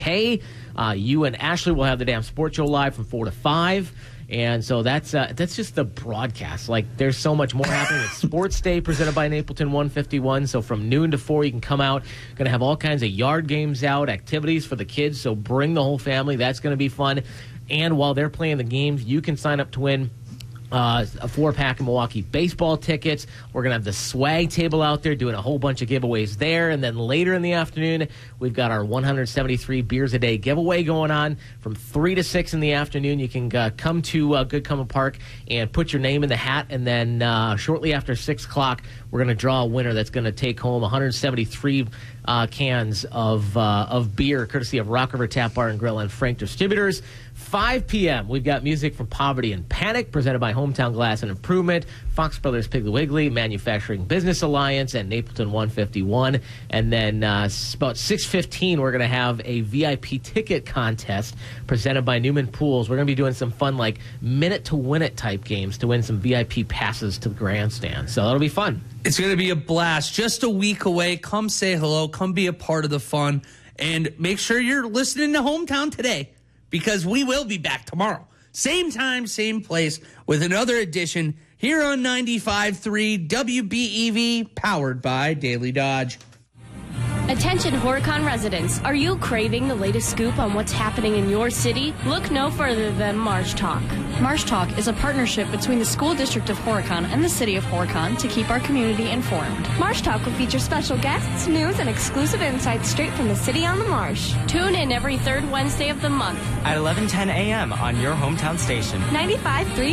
Hey, you and Ashley will have the damn sports show live from 4 to 5. And so that's just the broadcast. Like, there's so much more happening. It's Sports Day presented by Napleton 151. So from noon to 4, you can come out. Going to have all kinds of yard games out, activities for the kids. So bring the whole family. That's going to be fun. And while they're playing the games, you can sign up to win a 4-pack of Milwaukee baseball tickets. We're going to have the swag table out there doing a whole bunch of giveaways there. And then later in the afternoon, we've got our 173 beers a day giveaway going on from 3 to 6 in the afternoon. You can come to Good Common Park and put your name in the hat. And then shortly after 6 o'clock, we're going to draw a winner that's going to take home 173 cans of beer, courtesy of Rock River Tap Bar and Grill and Frank Distributors. 5 p.m., we've got music from Poverty and Panic, presented by Hometown Glass and Improvement, Fox Brothers Piggly Wiggly, Manufacturing Business Alliance, and Napleton 151. And then about 6:15, we're going to have a VIP ticket contest presented by Newman Pools. We're going to be doing some fun, like, minute-to-win-it type games to win some VIP passes to the grandstand. So that'll be fun. It's going to be a blast. Just a week away. Come say hello. Come be a part of the fun. And make sure you're listening to Hometown today, because we will be back tomorrow. Same time, same place, with another edition here on 95.3 WBEV, powered by Daily Dodge. Attention Horicon residents, are you craving the latest scoop on what's happening in your city? Look no further than Marsh Talk. Marsh Talk is a partnership between the School District of Horicon and the City of Horicon to keep our community informed. Marsh Talk will feature special guests, news, and exclusive insights straight from the city on the marsh. Tune in every third Wednesday of the month at 11:10 a.m. on your hometown station. 95.3